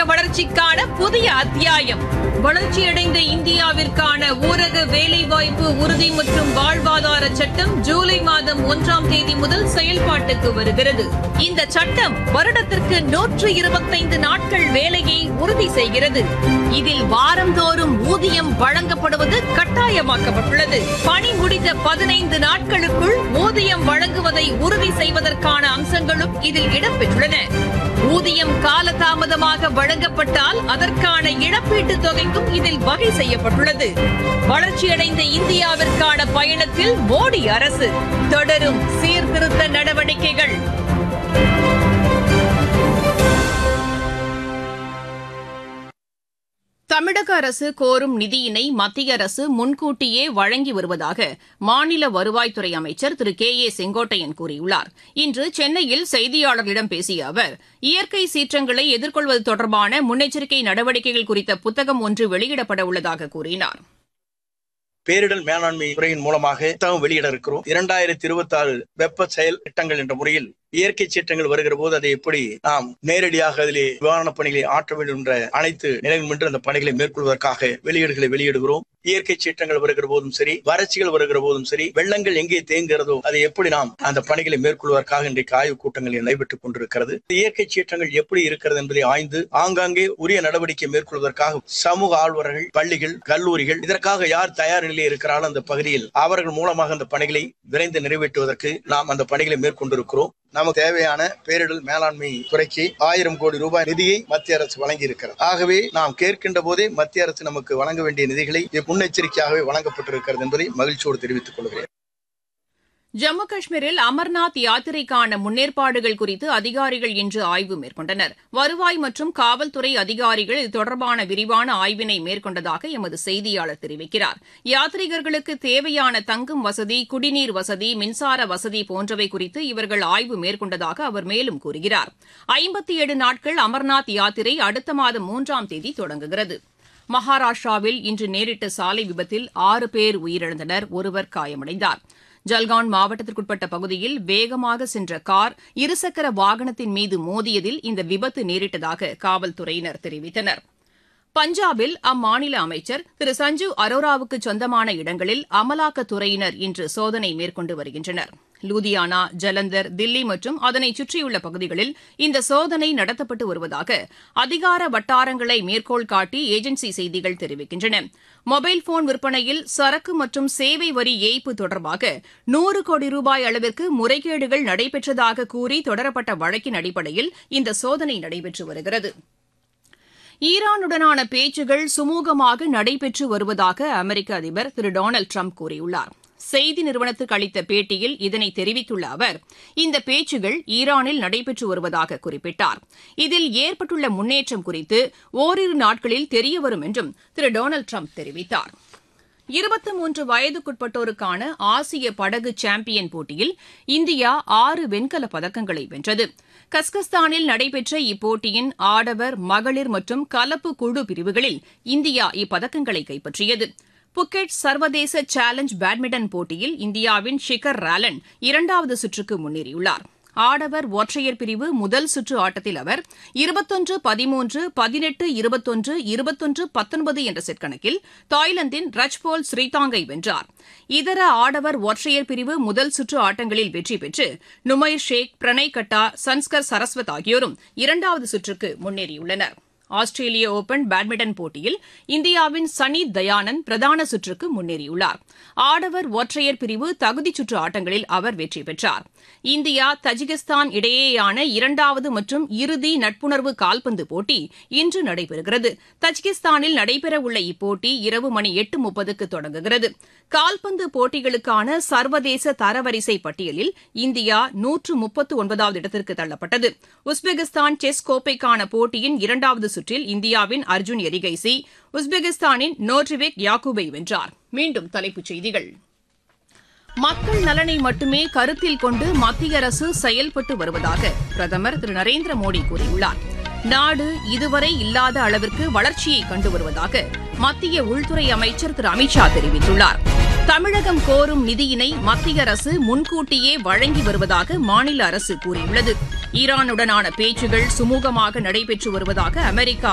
வளர்ச்சிக்கான புதிய அத்தியாயம். வளர்ச்சியடைந்த இந்தியாவிற்கான ஊரக வேலைவாய்ப்பு உறுதி மற்றும் வாழ்வாதார சட்டம் ஜூலை மாதம் 1ஆம் தேதி முதல் செயல்பாட்டுக்கு வருகிறது. இந்த சட்டம் வருடத்திற்கு 125 நாட்கள் வேலையை உறுதி செய்கிறது. இதில் வாரந்தோறும் ஊதியம் வழங்கப்படுவது கட்டாயமாக்கப்பட்டுள்ளது. பணி முடிந்த 15 நாட்களுக்குள் ஊதியம் வழங்குவதை உறுதி செய்வதற்கான அம்சங்களும் இதில் இடம்பெற்றுள்ளன. ஊதியம் காலதாமதமாக வழங்கப்பட்டால் அதற்கான இழப்பீட்டுத் தொகைக்கும் இதில் வகை செய்யப்பட்டுள்ளது. வளர்ச்சியடைந்த இந்தியாவிற்கான பயணத்தில் மோடி அரசு தொடரும் சீர்திருத்த நடவடிக்கைகள். தமிழக அரசு கோரும் நிதியினை மத்திய அரசு முன்கூட்டியே வழங்கி வருவதாக மாநில வருவாய்த்துறை அமைச்சர் திரு கே செங்கோட்டையன் கூறியுள்ளார். இன்று சென்னையில் செய்தியாளர்களிடம் பேசிய அவர், இயற்கை சீற்றங்களை எதிர்கொள்வது தொடர்பான முன்னெச்சரிக்கை நடவடிக்கைகள் குறித்த புத்தகம் ஒன்று வெளியிடப்பட உள்ளதாக கூறினார். பேரிடர் மேலாண்மை துறையின் மூலமாக புத்தகம் வெளியிட இருக்கிறோம். 2026 வெப்ப செயல் திட்டங்கள் என்ற முறையில் இயற்கை சீற்றங்கள் வருகிற போது அதை எப்படி நாம் நேரடியாக அதிலே நிவாரணப் பணிகளை ஆற்ற வேண்டும் என்ற அனைத்து நிலையும் என்று அந்த பணிகளை மேற்கொள்வதற்காக வெளியீடுகளை வெளியிடுகிறோம். இயற்கை சீற்றங்கள் வருகிற போதும் சரி, வறட்சிகள் வருகிற போதும் சரி, வெள்ளங்கள் எங்கே தேங்குகிறதோ அதை எப்படி நாம் அந்த பணிகளை மேற்கொள்வதற்காக இன்றைக்கு ஆய்வுக் கூட்டங்கள் நடைபெற்றுக் கொண்டிருக்கிறது. இயற்கை சீற்றங்கள் எப்படி இருக்கிறது என்பதை ஆய்ந்து ஆங்காங்கே உரிய நடவடிக்கை மேற்கொள்வதற்காக சமூக ஆர்வலர்கள், பள்ளிகள், கல்லூரிகள் இதற்காக யார் தயார் நிலையில் இருக்கிறார்கள் அந்த பகுதியில் அவர்கள் மூலமாக அந்த பணிகளை விரைந்து நிறைவேற்றுவதற்கு நாம் அந்த பணிகளை மேற்கொண்டிருக்கிறோம். நமக்கு தேவையான பேரிடர் மேலாண்மை துறைக்கு 1000 கோடி ரூபாய் நிதியை மத்திய அரசு வழங்கி இருக்கிறது. ஆகவே நாம் கேட்கின்ற போதே மத்திய அரசு நமக்கு வழங்க வேண்டிய நிதிகளை முன்னெச்சரிக்கையாகவே வழங்கப்பட்டிருக்கிறது என்பதை மகிழ்ச்சியோடு தெரிவித்துக் கொள்கிறேன். ஜம்மு காஷ்மீரில் அமர்நாத் யாத்திரைக்கான முன்னேற்பாடுகள் குறித்து அதிகாரிகள் இன்று ஆய்வு மேற்கொண்டனர். வருவாய் மற்றும் காவல்துறை அதிகாரிகள் இது தொடர்பான விரிவான ஆய்வினை மேற்கொண்டதாக எமது செய்தியாளர் தெரிவிக்கிறார். யாத்ரீகர்களுக்கு தேவையான தங்கும் வசதி, குடிநீர் வசதி, மின்சார வசதி போன்றவை குறித்து இவர்கள் ஆய்வு மேற்கொண்டதாக அவர் மேலும் கூறுகிறார். 57 நாட்கள் அமர்நாத் யாத்திரை அடுத்த மாதம் 3ஆம் தேதி தொடங்குகிறது. மகாராஷ்டிராவில் இன்று நேரிட்ட சாலை விபத்தில் 6 பேர் உயிரிழந்தனர், ஒருவர் காயமடைந்தார். ஜல்கான் மாவட்டத்திற்குட்பட்ட பகுதியில் வேகமாக சென்ற கார் இருசக்கர வாகனத்தின் மீது மோதியதில் இந்த விபத்து நேரிட்டதாக காவல்துறையினர் தெரிவித்தனர். பஞ்சாபில் அம்மாநில அமைச்சர் திரு சஞ்சீவ் அரோராவுக்கு சொந்தமான இடங்களில் அமலாக்கத்துறையினர் இன்று சோதனை மேற்கொண்டு வருகின்றனர். லூதியானா, ஜலந்தர், தில்லி மற்றும் அதனை சுற்றியுள்ள பகுதிகளில் இந்த சோதனை நடத்தப்பட்டு வருவதாக அதிகார வட்டாரங்களை மேற்கோள் காட்டி ஏஜென்சி செய்திகள் தெரிவிக்கின்றன. மொபைல் போன் விற்பனையில் சரக்கு மற்றும் சேவை வரி ஏய்ப்பு தொடர்பாக 100 கோடி ரூபாய் அளவிற்கு முறைகேடுகள் நடைபெற்றதாக கூறி தொடரப்பட்ட வழக்கின் அடிப்படையில் இந்த சோதனை நடைபெற்று வருகிறது. ஈரானுடனான பேச்சுகள் சுமூகமாக நடைபெற்று வருவதாக அமெரிக்க அதிபர் திரு டொனால்டு டிரம்ப் கூறியுள்ளார். செய்தி நிறுவனத்துக்கு அளித்த பேட்டியில் இதனை தெரிவித்துள்ள அவர், இந்த பேச்சுகள் ஈரானில் நடைபெற்று வருவதாக குறிப்பிட்டார். இதில் ஏற்பட்டுள்ள முன்னேற்றம் குறித்து ஓரிரு நாட்களில் தெரியவரும் என்றும் திரு டொனால்டு டிரம்ப் தெரிவித்தார். 23 வயதுக்குட்பட்டோருக்கான ஆசிய படகு சாம்பியன் போட்டியில் இந்தியா 6 வெண்கலப் பதக்கங்களை வென்றது. கஸ்கஸ்தானில் நடைபெற்ற இப்போட்டியின் ஆடவர், மகளிர் மற்றும் கலப்பு குழு பிரிவுகளில் இந்தியா இப்பதக்கங்களை கைப்பற்றியது. புக்கெட் சர்வதேச சேலஞ்ச் பேட்மிண்டன் போட்டியில் இந்தியாவின் ஷிகர் ராலன் 2வது சுற்றுக்கு முன்னேறியுள்ளார். ஆடவர் ஒற்றையர் பிரிவு முதல் சுற்று ஆட்டத்தில் அவர் 21-13, 18-21, 21-19 என்ற செட் கணக்கில் தாய்லாந்தின் ரச்போல் ஸ்ரீதாங்கை வென்றார். இதர ஆடவர் ஒற்றையர் பிரிவு முதல் சுற்று ஆட்டங்களில் வெற்றி பெற்று நுமைர் ஷேக், பிரணய் கட்டா, சன்ஸ்கர் சரஸ்வத் ஆகியோரும் 2வது சுற்றுக்கு முன்னேறியுள்ளனர். ஆஸ்திரேலிய ஓபன் பேட்மிண்டன் போட்டியில் இந்தியாவின் சனீத் தயானந்த் பிரதான சுற்றுக்கு முன்னேறியுள்ளார். ஆடவர் ஒற்றையர் பிரிவு தகுதிச் சுற்று ஆட்டங்களில் அவர் வெற்றி பெற்றார். இந்தியா தஜிகிஸ்தான் இடையேயான 2வது மற்றும் இறுதி நட்புணர்வு கால்பந்து போட்டி இன்று நடைபெறுகிறது. தஜிகிஸ்தானில் நடைபெறவுள்ள இப்போட்டி இரவு மணி 8:30க்கு தொடங்குகிறது. கால்பந்து போட்டிகளுக்கான சர்வதேச தரவரிசை பட்டியலில் இந்தியா 139வது இடத்திற்கு தள்ளப்பட்டது. உஸ்பெகிஸ்தான் செஸ் கோப்பைக்கான போட்டியின் 2வது சுற்றில் இந்தியாவின் அர்ஜுன் எரிகைசி உஸ்பெகிஸ்தானின் நோட்ரிவேக் யாக்கூபை வென்றார். மீண்டும் தலைப்புச் செய்திகள். மக்கள் நலனை மட்டுமே கருத்தில் கொண்டு மத்திய அரசு செயல்பட்டு வருவதாக பிரதமர் திரு நரேந்திர மோடி கூறியுள்ளார். நாடு இதுவரை இல்லாத அளவிற்கு வளர்ச்சியை கண்டு வருவதாக மத்திய உள்துறை அமைச்சர் திரு அமித் ஷா தெரிவித்துள்ளார். தமிழகம் கோரும் நிதியினை மத்திய அரசு முன்கூட்டியே வழங்கி வருவதாக மாநில அரசு கூறியுள்ளது. ஈரானுடனான பேச்சுகள் சுமூகமாக நடைபெற்று வருவதாக அமெரிக்கா